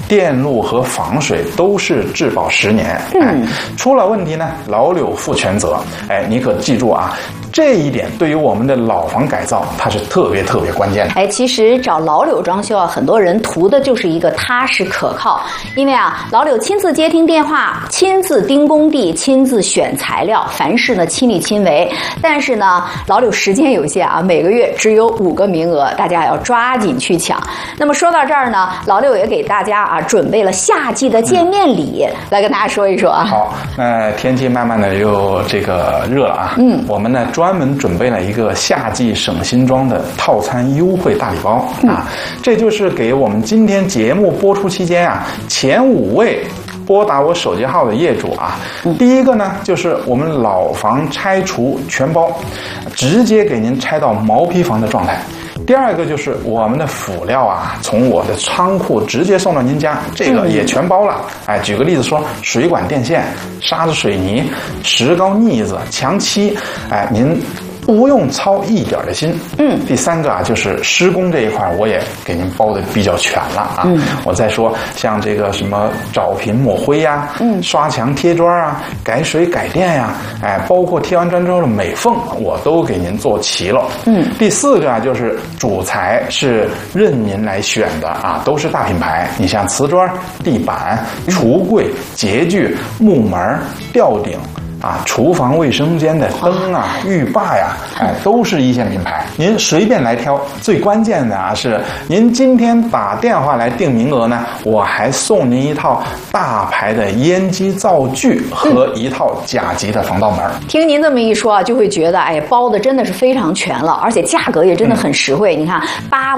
电路和防水都是质保10年。出了问题呢，老柳负全责。你可记住啊，这一点对于我们的老房改造，它是特别关键的。 其实找老柳装修啊，很多人图的就是一个踏实可靠，因为啊，老柳亲自接听电话，亲自盯工地，亲自选材料，凡事呢亲力亲为。但是呢，老柳时间有限啊，每个月只有5个名额，大家要抓紧去抢。那么说到这儿呢，老柳也给大家啊准备了夏季的见面礼，来跟大家说一说啊。 好，那天气慢慢的又这个热了啊，我们呢专门准备了一个夏季省心装的套餐优惠大礼包啊，这就是给我们今天节目播出期间啊前5位拨打我手机号的业主啊，第一个呢就是我们老房拆除全包，直接给您拆到毛坯房的状态。第二个就是我们的辅料啊，从我的仓库直接送到您家，这个也全包了。举个例子说，水管电线、沙子水泥、石膏腻子、墙漆，您不用操一点的心。第三个啊，就是施工这一块，我也给您包的比较全了啊。我再说像这个什么找平抹灰呀，刷墙贴砖啊，改水改电呀，包括贴完砖之后的美缝，我都给您做齐了。第4个啊，就是主材是任您来选的啊，都是大品牌。你像瓷砖、地板、橱柜、洁具、木门、吊顶啊，厨房卫生间的灯啊、浴霸呀，都是一线品牌，您随便来挑。最关键的啊是，您今天打电话来订名额呢，我还送您一套大牌的烟机灶具和一套甲级的防盗门。 听您这么一说啊，就会觉得包的真的是非常全了，而且价格也真的很实惠。你看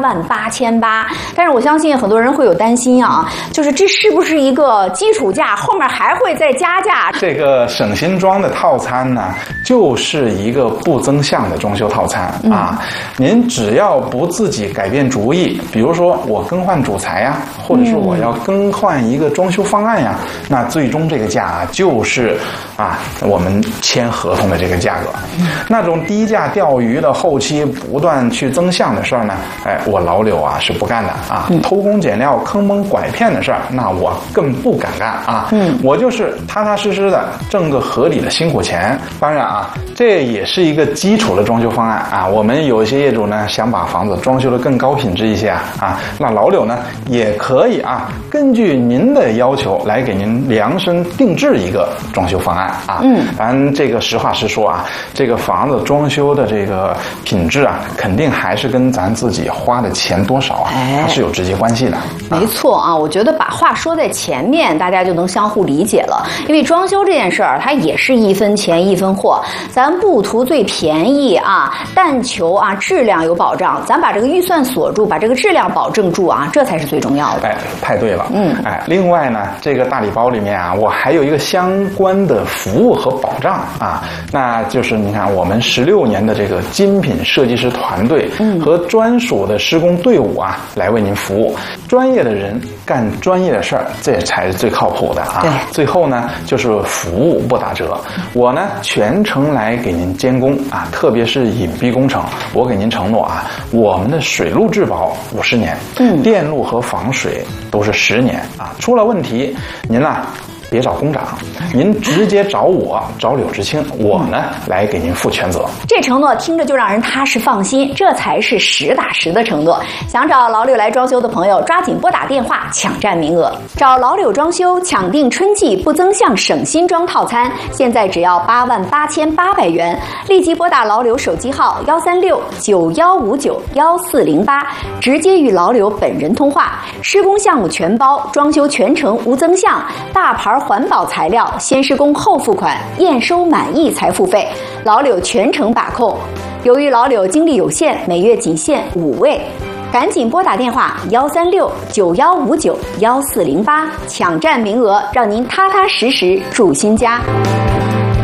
88800，但是我相信很多人会有担心啊，就是这是不是一个基础价，后面还会再加价？ 这个省心装的套餐呢，就是一个不增项的装修套餐啊。您只要不自己改变主意，比如说我更换主材呀，或者是我要更换一个装修方案呀，那最终这个价就是我们签合同的这个价格。那种低价钓鱼的，后期不断去增项的事儿呢，我老柳啊是不干的啊。偷工减料、坑蒙拐骗的事儿，那我更不敢干啊。我就是踏踏实实的挣个合理的辛苦钱。当然啊，这也是一个基础的装修方案啊。我们有一些业主呢，想把房子装修的更高品质一些那老柳呢也可以根据您的要求来给您量身定制一个装修方案咱这个实话实说这个房子装修的这个品质肯定还是跟咱自己花的钱多少它是有直接关系的。 没错我觉得把话说在前面，大家就能相互理解了。因为装修这件事儿，它也是1分钱1分货，咱不图最便宜但求质量有保障。咱把这个预算锁住，把这个质量保证住这才是最重要的。 太对了。另外呢，这个大礼包里面我还有一个相关的服务和保障那就是你看我们16年的这个精品设计师团队和专属的施工队伍来为您服务。专业的人干专业的事儿，这才是最靠谱的对。 最后呢，就是服务不打折，我呢全程来给您监工特别是隐蔽工程，我给您承诺我们的水路质保50年，电路和防水都是10年出了问题您别找工长，您直接找我，找柳志清，我呢来给您负全责。 这承诺听着就让人踏实放心，这才是实打实的承诺。想找老柳来装修的朋友，抓紧拨打电话抢占名额，找老柳装修抢订春季不增项省心装套餐，现在只要88800元，立即拨打老柳手机号13691591408，直接与老柳本人通话。施工项目全包，装修全程无增项，大牌环保材料，先施工后付款，验收满意才付费，老柳全程把控。由于老柳精力有限，每月仅限5位，赶紧拨打电话13691591408，抢占名额，让您踏踏实实住新家。